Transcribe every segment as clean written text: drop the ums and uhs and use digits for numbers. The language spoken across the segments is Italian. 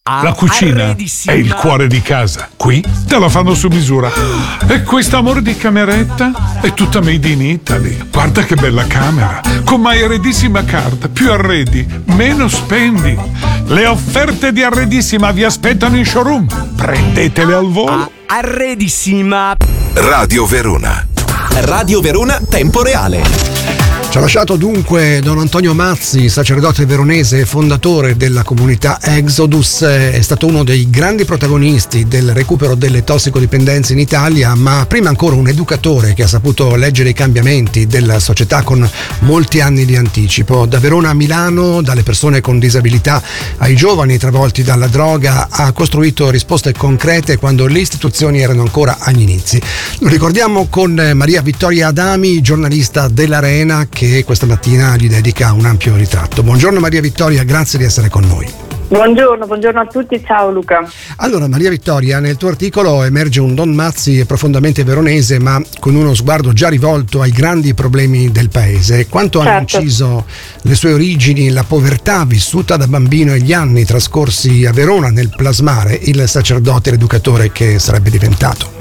La cucina è il cuore di casa. Qui te la fanno su misura. E quest'amore di cameretta è tutta made in Italy. Guarda che bella camera. Con My Arredissima Card. Più arredi, meno spendi. Le offerte di Arredissima vi aspettano in showroom. Prendetele al volo. Arredissima. Radio Verona. Radio Verona Tempo Reale. Ci ha lasciato dunque Don Antonio Mazzi, sacerdote veronese e fondatore della comunità Exodus. È stato uno dei grandi protagonisti del recupero delle tossicodipendenze in Italia, ma prima ancora un educatore che ha saputo leggere i cambiamenti della società con molti anni di anticipo. Da Verona a Milano, dalle persone con disabilità ai giovani travolti dalla droga, ha costruito risposte concrete quando le istituzioni erano ancora agli inizi. Lo ricordiamo con Maria Vittoria Adami, giornalista dell'Arena, che questa mattina gli dedica un ampio ritratto. Buongiorno Maria Vittoria, grazie di essere con noi. Buongiorno a tutti, ciao Luca. Allora Maria Vittoria, nel tuo articolo emerge un Don Mazzi profondamente veronese, ma con uno sguardo già rivolto ai grandi problemi del paese. Quanto hanno inciso le sue origini, la povertà vissuta da bambino e gli anni trascorsi a Verona nel plasmare il sacerdote e l'educatore che sarebbe diventato?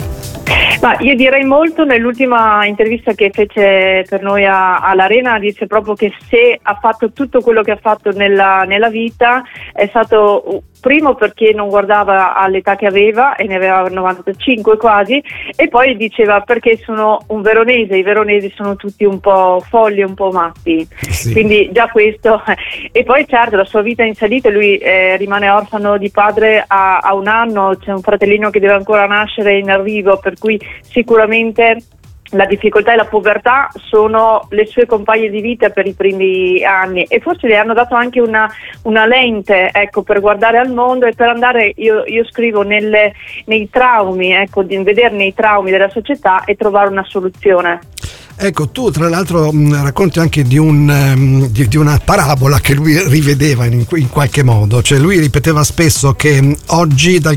Ma io direi molto. Nell'ultima intervista che fece per noi all'Arena disse proprio che se ha fatto tutto quello che ha fatto nella vita è stato primo perché non guardava all'età che aveva, e ne aveva 95 quasi, e poi diceva perché sono un veronese, i veronesi sono tutti un po' folli, un po' matti, sì. Quindi già questo. E poi certo la sua vita in salita, lui rimane orfano di padre a un anno, c'è un fratellino che deve ancora nascere in arrivo, per cui sicuramente la difficoltà e la povertà sono le sue compagne di vita per i primi anni, e forse le hanno dato anche una lente, ecco, per guardare al mondo e per andare, io scrivo nei traumi, ecco, di vederne i traumi della società e trovare una soluzione. Ecco, tu tra l'altro racconti anche di una parabola che lui rivedeva in qualche modo, cioè lui ripeteva spesso che oggi da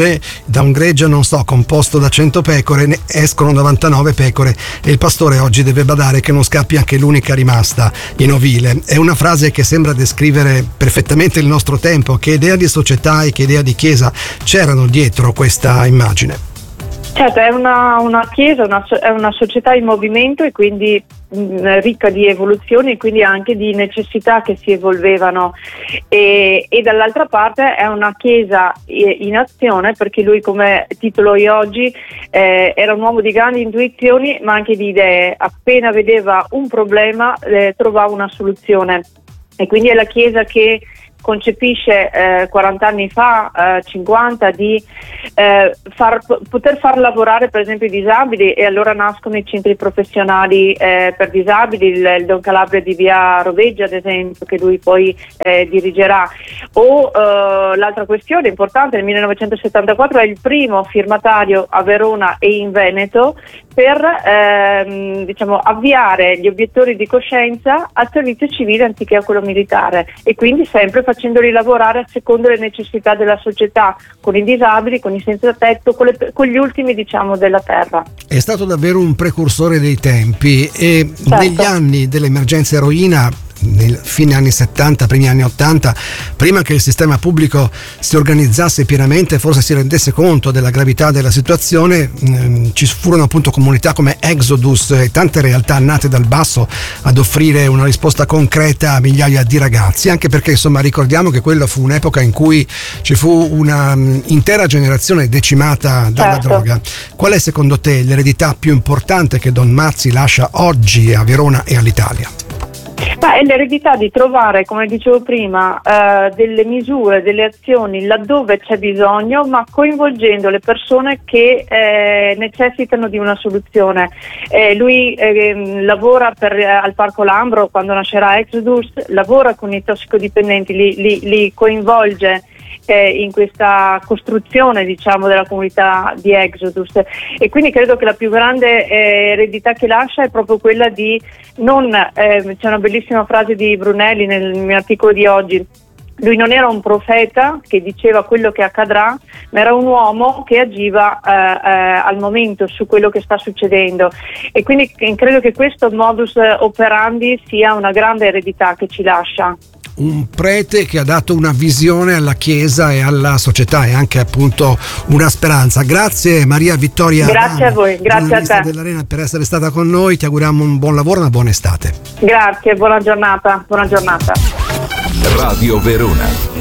un gregge, non so, composto da 100 pecore ne escono 99 pecore, e il pastore oggi deve badare che non scappi anche l'unica rimasta in ovile. È una frase che sembra descrivere perfettamente il nostro tempo. Che idea di società e che idea di chiesa c'erano dietro questa immagine? Certo, è una chiesa, è una società in movimento, e quindi ricca di evoluzioni e quindi anche di necessità che si evolvevano, e dall'altra parte è una chiesa in azione, perché lui, come titolo io oggi, era un uomo di grandi intuizioni ma anche di idee. Appena vedeva un problema trovava una soluzione, e quindi è la chiesa che concepisce 40 anni fa, 50, di poter far lavorare per esempio i disabili, e allora nascono i centri professionali per disabili, il Don Calabria di via Roveggia ad esempio, che lui poi dirigerà. O l'altra questione importante, nel 1974 è il primo firmatario a Verona e in Veneto per avviare gli obiettori di coscienza al servizio civile anziché a quello militare, e quindi sempre facendoli lavorare a secondo le necessità della società, con i disabili, con i senza tetto, con gli ultimi della terra. È stato davvero un precursore dei tempi, e certo, negli anni dell'emergenza eroina, nel fine anni 70, primi anni 80, prima che il sistema pubblico si organizzasse pienamente, forse si rendesse conto della gravità della situazione, ci furono appunto comunità come Exodus e tante realtà nate dal basso ad offrire una risposta concreta a migliaia di ragazzi, anche perché insomma ricordiamo che quella fu un'epoca in cui ci fu una intera generazione decimata dalla droga. Qual è secondo te l'eredità più importante che Don Mazzi lascia oggi a Verona e all'Italia? È l'eredità di trovare, come dicevo prima, delle misure, delle azioni laddove c'è bisogno, ma coinvolgendo le persone che necessitano di una soluzione. Lui lavora al Parco Lambro, quando nascerà Exodus, lavora con i tossicodipendenti, li coinvolge in questa costruzione della comunità di Exodus, e quindi credo che la più grande eredità che lascia è proprio quella di c'è una bellissima frase di Brunelli nel mio articolo di oggi: lui non era un profeta che diceva quello che accadrà, ma era un uomo che agiva al momento su quello che sta succedendo, e quindi credo che questo modus operandi sia una grande eredità che ci lascia. un prete che ha dato una visione alla Chiesa e alla società e anche appunto una speranza. Grazie Maria Vittoria. Grazie a voi, grazie a te dell'Arena per essere stata con noi, ti auguriamo un buon lavoro e una buona estate. Grazie, buona giornata. Radio Verona.